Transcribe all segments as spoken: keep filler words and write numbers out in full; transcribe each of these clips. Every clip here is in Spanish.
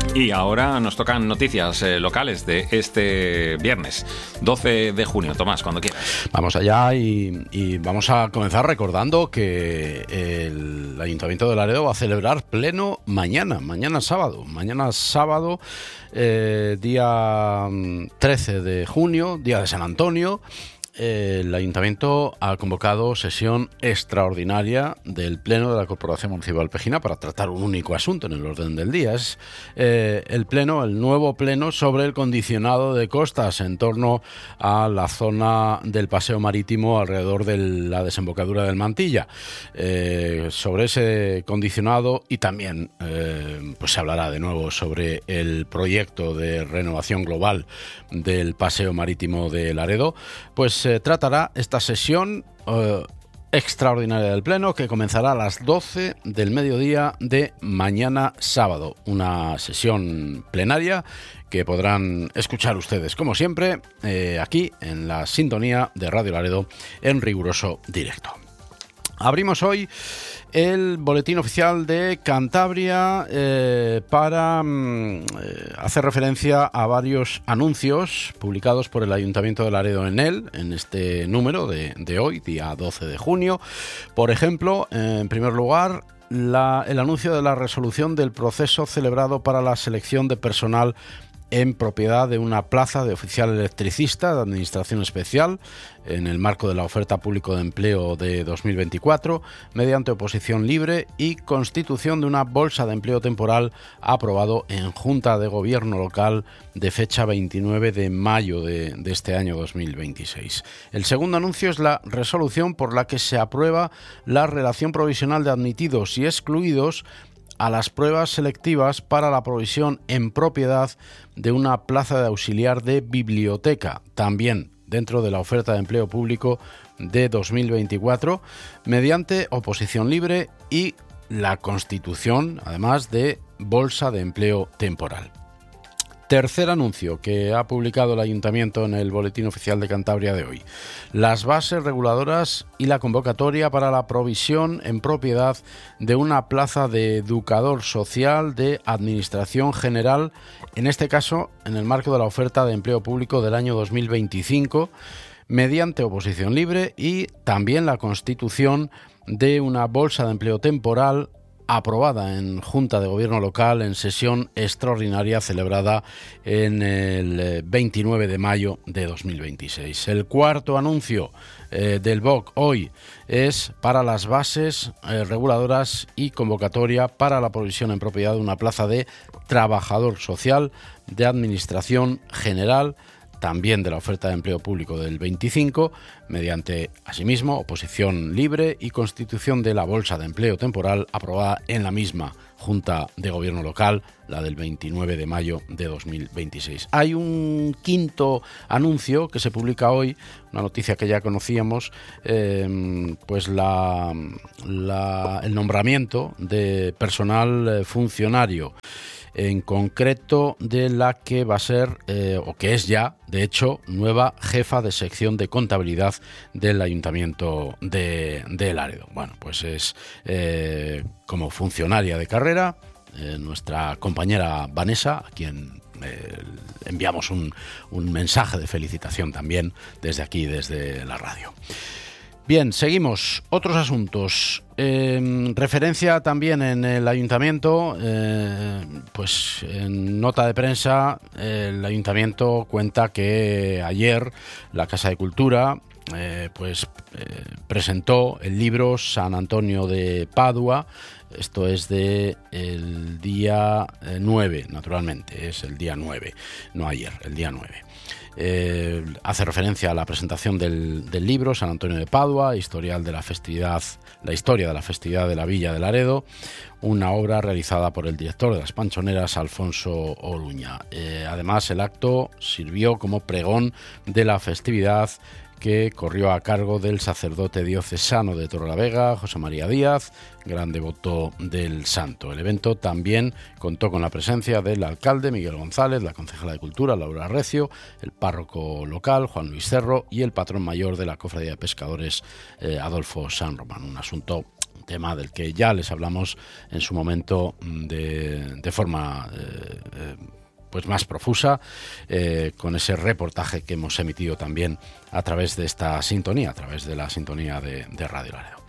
Y ahora nos tocan noticias eh, locales de este viernes, doce de junio. Tomás, cuando quieras. Vamos allá y, y vamos a comenzar recordando que el Ayuntamiento de Laredo va a celebrar pleno mañana, mañana sábado. Mañana sábado, eh, día trece de junio, día de San Antonio. El Ayuntamiento ha convocado sesión extraordinaria del Pleno de la Corporación Municipal Pejina para tratar un único asunto en el orden del día. Es eh, el pleno, el nuevo pleno sobre el condicionado de costas en torno a la zona del paseo marítimo alrededor de la desembocadura del Mantilla. Eh, sobre ese condicionado y también eh, pues se hablará de nuevo sobre el proyecto de renovación global del paseo marítimo de Laredo, pues se tratará esta sesión eh, extraordinaria del Pleno que comenzará a las doce del mediodía de mañana sábado. Una sesión plenaria que podrán escuchar ustedes, como siempre, eh, aquí en la sintonía de Radio Laredo en riguroso directo. Abrimos hoy el boletín oficial de Cantabria eh, para mm, eh, hacer referencia a varios anuncios publicados por el Ayuntamiento de Laredo en él, en este número de, de hoy, día doce de junio. Por ejemplo, eh, en primer lugar, la, el anuncio de la resolución del proceso celebrado para la selección de personal en propiedad de una plaza de oficial electricista de Administración Especial en el marco de la oferta público de empleo de dos mil veinticuatro, mediante oposición libre y constitución de una bolsa de empleo temporal aprobado en Junta de Gobierno Local de fecha veintinueve de mayo de, de este año dos mil veintiséis. El segundo anuncio es la resolución por la que se aprueba la relación provisional de admitidos y excluidos a las pruebas selectivas para la provisión en propiedad de una plaza de auxiliar de biblioteca, también dentro de la oferta de empleo público de dos mil veinticuatro, mediante oposición libre y la constitución, además, de bolsa de empleo temporal. Tercer anuncio que ha publicado el Ayuntamiento en el Boletín Oficial de Cantabria de hoy. Las bases reguladoras y la convocatoria para la provisión en propiedad de una plaza de educador social de Administración General, en este caso en el marco de la oferta de empleo público del año dos mil veinticinco, mediante oposición libre y también la constitución de una bolsa de empleo temporal aprobada en Junta de Gobierno Local en sesión extraordinaria celebrada en el veintinueve de mayo de dos mil veintiséis. El cuarto anuncio eh, del B O C hoy es para las bases eh, reguladoras y convocatoria para la provisión en propiedad de una plaza de trabajador social de Administración General, también de la oferta de empleo público del veinticinco, mediante, asimismo, oposición libre y constitución de la bolsa de empleo temporal aprobada en la misma Junta de Gobierno Local, la del veintinueve de mayo de dos mil veintiséis. Hay un quinto anuncio que se publica hoy, una noticia que ya conocíamos, eh, pues la, la, el nombramiento de personal funcionario, en concreto de la que va a ser, eh, o que es ya, de hecho, nueva jefa de sección de contabilidad del Ayuntamiento de, de Laredo. Bueno, pues es eh, como funcionaria de carrera, eh, nuestra compañera Vanessa, a quien eh, enviamos un, un mensaje de felicitación también desde aquí, desde la radio. Bien, seguimos. Otros asuntos. Eh, referencia también en el Ayuntamiento, eh, pues en nota de prensa, el Ayuntamiento cuenta que ayer la Casa de Cultura eh, pues eh, presentó el libro San Antonio de Padua. Esto es de el día nueve, naturalmente, es el día nueve, no ayer, el día nueve. Eh, hace referencia a la presentación del, del libro San Antonio de Padua, historial de la festividad, la historia de la festividad de la Villa de Laredo, una obra realizada por el director de las Panchoneras, Alfonso Oruña. Eh, además, el acto sirvió como pregón de la festividad, que corrió a cargo del sacerdote diocesano de Torrelavega, José María Díaz, gran devoto del santo. El evento también contó con la presencia del alcalde Miguel González, la concejala de Cultura Laura Recio, el párroco local Juan Luis Cerro y el patrón mayor de la Cofradía de Pescadores eh, Adolfo San Román. Un asunto tema del que ya les hablamos en su momento de, de forma eh, eh, pues más profusa, eh, con ese reportaje que hemos emitido también a través de esta sintonía, a través de la sintonía de, de Radio Laredo.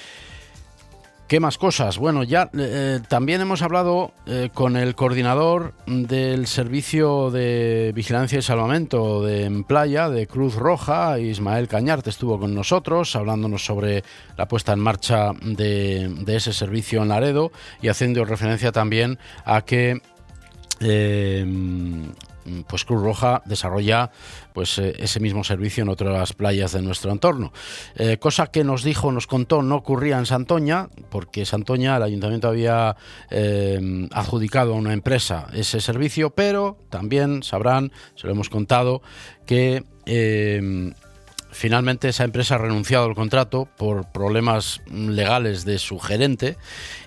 ¿Qué más cosas? Bueno, ya eh, también hemos hablado eh, con el coordinador del Servicio de Vigilancia y Salvamento de en Playa, de Cruz Roja, Ismael Cañarte, estuvo con nosotros hablándonos sobre la puesta en marcha de, de ese servicio en Laredo y haciendo referencia también a que Eh, pues Cruz Roja desarrolla pues eh, ese mismo servicio en otras playas de nuestro entorno, eh, cosa que nos dijo, nos contó, no ocurría en Santoña, porque Santoña, el ayuntamiento había eh, adjudicado a una empresa ese servicio, pero también sabrán, se lo hemos contado, que eh, finalmente esa empresa ha renunciado al contrato por problemas legales de su gerente.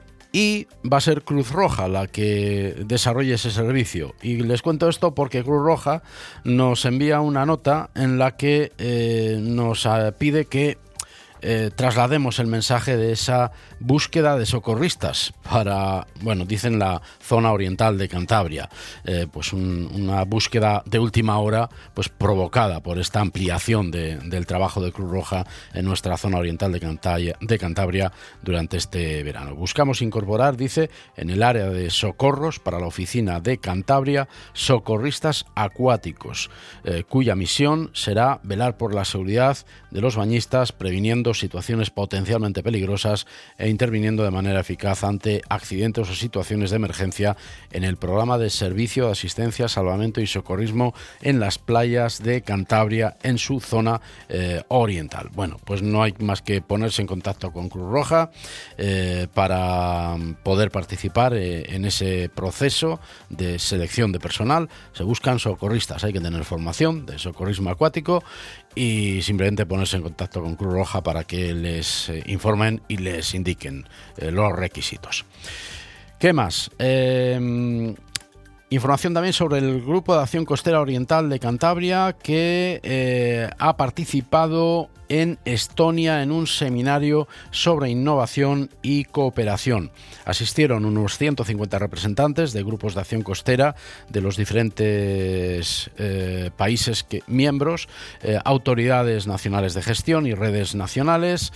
Y va a ser Cruz Roja la que desarrolle ese servicio. Y les cuento esto porque Cruz Roja nos envía una nota en la que eh, nos pide que eh, traslademos el mensaje de esa búsqueda de socorristas para, bueno, dicen la zona oriental de Cantabria, eh, pues un, una búsqueda de última hora, pues provocada por esta ampliación de, del trabajo de Cruz Roja en nuestra zona oriental de Cantabria, de Cantabria durante este verano. Buscamos incorporar, dice, en el área de socorros para la oficina de Cantabria, socorristas acuáticos, eh, cuya misión será velar por la seguridad de los bañistas, previniendo situaciones potencialmente peligrosas e interviniendo de manera eficaz ante accidentes o situaciones de emergencia en el programa de servicio de asistencia, salvamento y socorrismo en las playas de Cantabria en su zona eh, oriental. Bueno, pues no hay más que ponerse en contacto con Cruz Roja eh, para poder participar eh, en ese proceso de selección de personal. Se buscan socorristas, hay que tener formación de socorrismo acuático y simplemente ponerse en contacto con Cruz Roja para que les eh, informen y les indiquen eh, los requisitos. ¿Qué más? Eh, información también sobre el Grupo de Acción Costera Oriental de Cantabria, que eh, ha participado en Estonia en un seminario sobre innovación y cooperación. Asistieron unos ciento cincuenta representantes de grupos de acción costera de los diferentes eh, países que, miembros, eh, autoridades nacionales de gestión y redes nacionales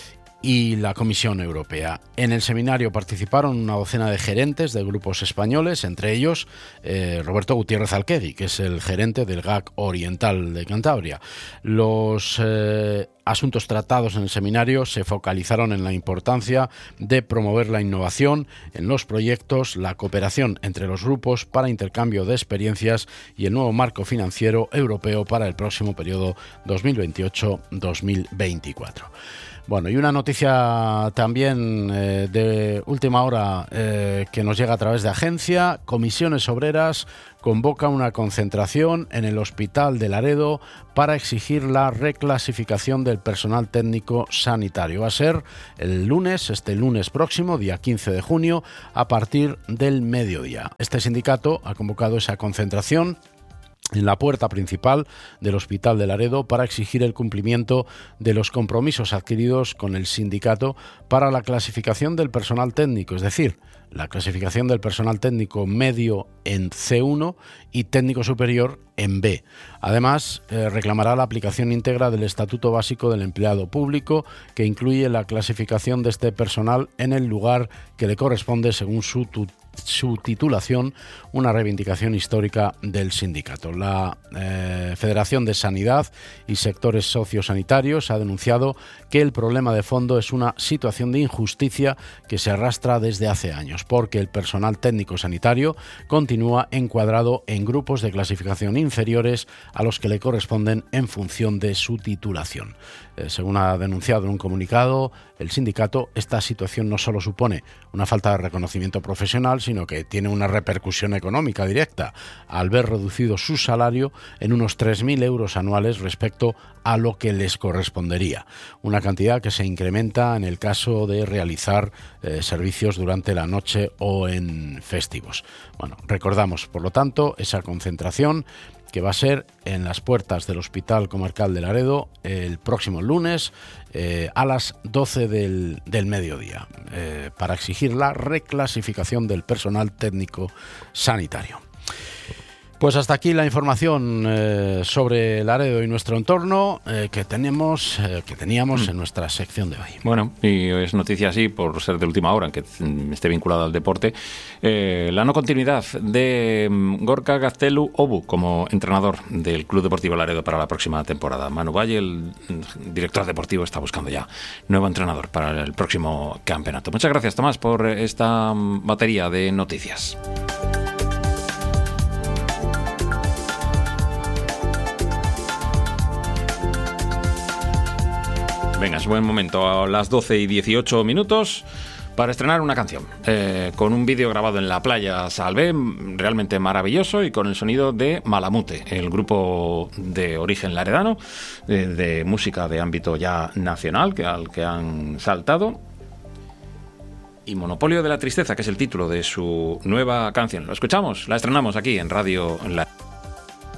y la Comisión Europea. En el seminario participaron una docena de gerentes de grupos españoles, entre ellos eh, Roberto Gutiérrez Alquegui, que es el gerente del G A C Oriental de Cantabria. Los eh, asuntos tratados en el seminario se focalizaron en la importancia de promover la innovación en los proyectos, la cooperación entre los grupos para intercambio de experiencias y el nuevo marco financiero europeo para el próximo periodo dos mil veintiocho dos mil veinticuatro. Bueno, y una noticia también eh, de última hora eh, que nos llega a través de Agencia. Comisiones Obreras convoca una concentración en el Hospital de Laredo para exigir la reclasificación del personal técnico sanitario. Va a ser el lunes, este lunes próximo, día quince de junio, a partir del mediodía. Este sindicato ha convocado esa concentración en la puerta principal del Hospital de Laredo para exigir el cumplimiento de los compromisos adquiridos con el sindicato para la clasificación del personal técnico, es decir, la clasificación del personal técnico medio en C uno y técnico superior en B. Además, eh, reclamará la aplicación íntegra del Estatuto Básico del Empleado Público, que incluye la clasificación de este personal en el lugar que le corresponde según su tutela. Su titulación, una reivindicación histórica del sindicato. La eh, Federación de Sanidad y Sectores Sociosanitarios ha denunciado que el problema de fondo es una situación de injusticia que se arrastra desde hace años, porque el personal técnico sanitario continúa encuadrado en grupos de clasificación inferiores a los que le corresponden en función de su titulación. Eh, según ha denunciado en un comunicado el sindicato, esta situación no solo supone una falta de reconocimiento profesional, sino que tiene una repercusión económica directa al ver reducido su salario en unos tres mil euros anuales respecto a lo que les correspondería, una cantidad que se incrementa en el caso de realizar eh, servicios durante la noche o en festivos. Bueno, recordamos, por lo tanto, esa concentración que va a ser en las puertas del Hospital Comarcal de Laredo el próximo lunes eh, a las doce del, del mediodía, eh, para exigir la reclasificación del personal técnico sanitario. Pues hasta aquí la información eh, sobre Laredo y nuestro entorno eh, que tenemos, eh, que teníamos mm. en nuestra sección de hoy. Bueno, y es noticia así, por ser de última hora, aunque esté vinculada al deporte, eh, la no continuidad de Gorka Gaztelu Obu como entrenador del Club Deportivo Laredo para la próxima temporada. Manu Valle, el director deportivo, está buscando ya nuevo entrenador para el próximo campeonato. Muchas gracias, Tomás, por esta batería de noticias. Venga, es buen momento, a las doce y dieciocho minutos, para estrenar una canción, eh, con un vídeo grabado en la playa Salvé, realmente maravilloso, y con el sonido de Malamute, el grupo de origen laredano, de, de música de ámbito ya nacional, que, al que han saltado. Y Monopolio de la Tristeza, que es el título de su nueva canción. Lo escuchamos, la estrenamos aquí en Radio La...